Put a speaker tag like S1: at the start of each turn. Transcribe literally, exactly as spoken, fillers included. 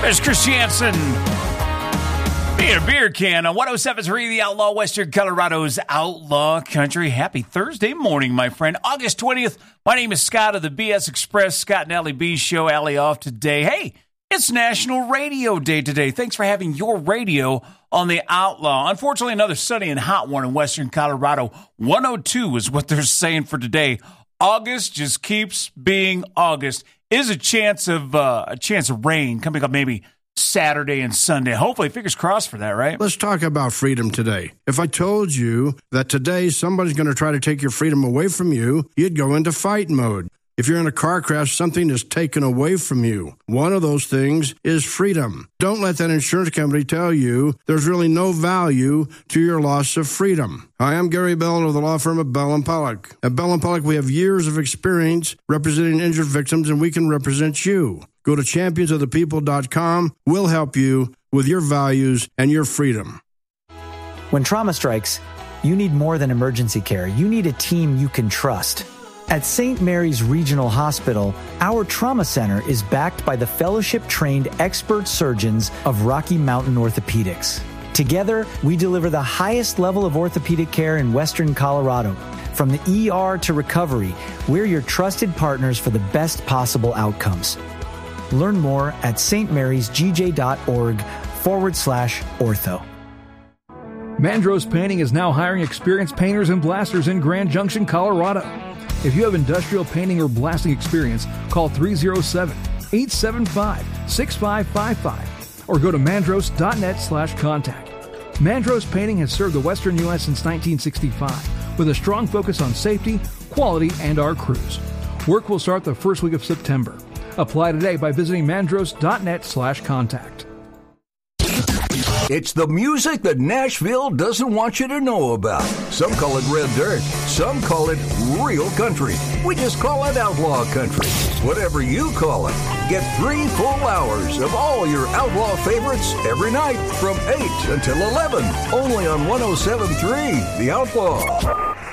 S1: There's Chris Jansen. Being a beer can on one oh seven point three The Outlaw, Western Colorado's Outlaw Country. Happy Thursday morning, my friend. August twentieth. My name is Scott of the B S Express. Scott and Allie B Show. Allie off today. Hey, it's National Radio Day today. Thanks for having your radio on the Outlaw. Unfortunately, another sunny and hot one in Western Colorado. one oh two is what they're saying for today. August just keeps being August. Is a chance of uh, a chance of rain coming up maybe Saturday and Sunday. Hopefully, fingers crossed for that, right?
S2: Let's talk about freedom today. If I told you that today somebody's going to try to take your freedom away from you, you'd go into fight mode. If you're in a car crash, something is taken away from you. One of those things is freedom. Don't let that insurance company tell you there's really no value to your loss of freedom. Hi, I'm Gary Bell of the law firm of Bell and Pollock. At Bell and Pollock, we have years of experience representing injured victims, and we can represent you. Go to champions of the people dot com. We'll help you with your values and your freedom.
S3: When trauma strikes, you need more than emergency care. You need a team you can trust. At Saint Mary's Regional Hospital, our trauma center is backed by the fellowship-trained expert surgeons of Rocky Mountain Orthopedics. Together, we deliver the highest level of orthopedic care in Western Colorado. From the E R to recovery, we're your trusted partners for the best possible outcomes. Learn more at stmarysgj.org forward slash ortho.
S4: Mandros Painting is now hiring experienced painters and blasters in Grand Junction, Colorado. If you have industrial painting or blasting experience, call three oh seven, eight seven five, six five five five or go to mandros.net slash contact. Mandros Painting has served the Western U S since nineteen sixty-five with a strong focus on safety, quality, and our crews. Work will start the first week of September. Apply today by visiting mandros.net slash contact.
S5: It's the music that Nashville doesn't want you to know about. Some call it red dirt. Some call it real country. We just call it outlaw country. Whatever you call it. Get three full hours of all your outlaw favorites every night from eight until eleven. Only on one oh seven point three The Outlaw.